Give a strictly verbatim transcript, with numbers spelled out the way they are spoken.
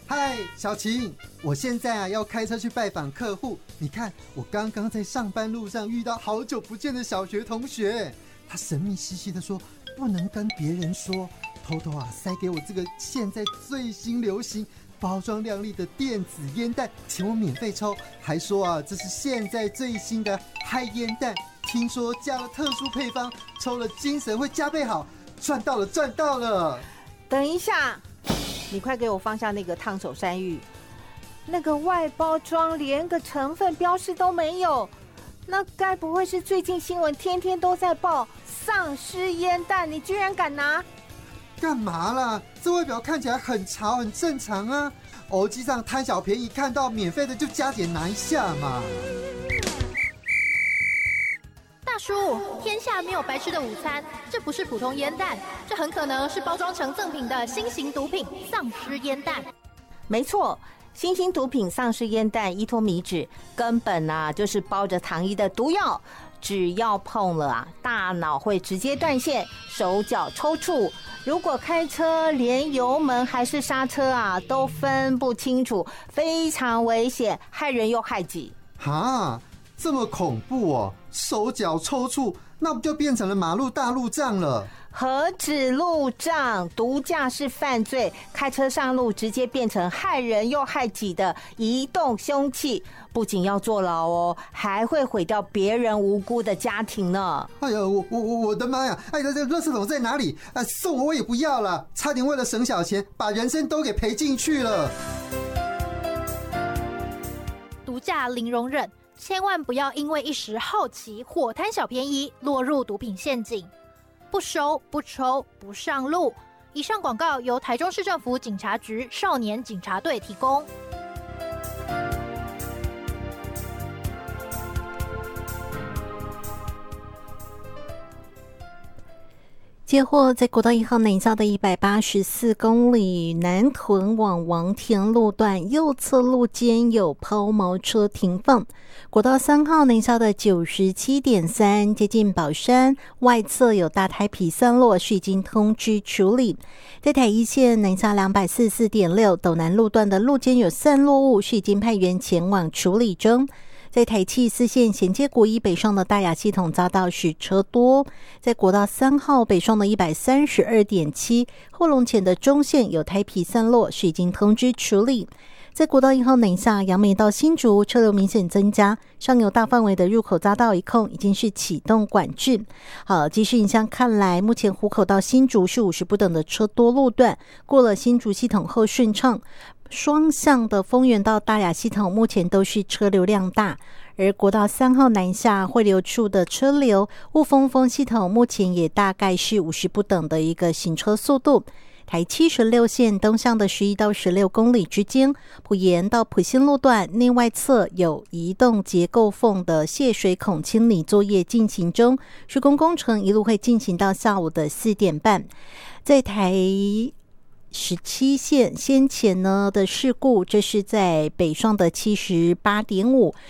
嗨，小晴，我现在啊要开车去拜访客户。你看，我刚刚在上班路上遇到好久不见的小学同学，他神秘兮兮的说不能跟别人说，偷偷啊塞给我这个现在最新流行、包装亮丽的电子烟弹，请我免费抽，还说啊这是现在最新的嗨烟弹，听说加了特殊配方，抽了精神会加倍好，赚到了，赚到了！ 等一下。你快给我放下那个烫手山芋，那个外包装连个成分标示都没有，那该不会是最近新闻天天都在报丧尸烟弹？你居然敢拿？ 干嘛啦？这外表看起来很潮，很正常啊。偶机上贪小便宜，看到免费的就加减拿一下嘛。 大叔，天下没有白吃的午餐，这不是普通烟弹，这很可能是包装成赠品的新型毒品丧尸烟弹。 没错，新型毒品丧尸烟弹依托米酯，根本啊就是包着糖衣的毒药，只要碰了啊，大脑会直接断线，手脚抽搐。如果开车连油门还是刹车啊都分不清楚，非常危险，害人又害己。 哈，这么恐怖哦！手脚抽搐，那不就变成了马路大路障了？ 何止路障，毒驾是犯罪，开车上路直接变成害人又害己的移动凶器，不仅要坐牢哦，还会毁掉别人无辜的家庭呢。 哎呀，我我我的妈呀！哎，这这垃圾桶在哪里？哎，送我我也不要了，差点为了省小钱，把人生都给赔进去了。 毒驾零容忍。千万不要因为一时好奇或贪小便宜落入毒品陷阱，不收不抽不上路。以上广告由台中市政府警察局少年警察队提供。 接获在国道一号南下的一百八十四公里南屯往王田路段右侧路间有抛锚车停放，国道三号南下的 九十七点三 接近宝山外侧有大胎皮散落，是已经通知处理。在台一线南下 两百四十四点六 斗南路段的路间有散落物，是已经派员前往处理中。在台七四线衔接国一北上的大雅系统匝道是车多，在国道三号北上的 一百三十二点七 后龙前的中线有胎皮散落，是已经通知处理。在国道一号南下杨梅到新竹车流明显增加，上游大范围的入口匝道一控已经是启动管制。好，即时影像看来，目前湖口到新竹是五十不等的车多路段，过了新竹系统后顺畅。双向的丰原到大雅系统目前都是车流量大，而国道三号南下汇流处的车流雾峰峰系统目前也大概是五十不等的一个行车速度。台七十六线东向的十一到十六公里之间，埔盐到埔新路段内外侧有移动结构缝的泄水孔清理作业进行中，施工工程一路会进行到下午的四点半。在台十七线先前呢的事故，这是在北上的 七十八点五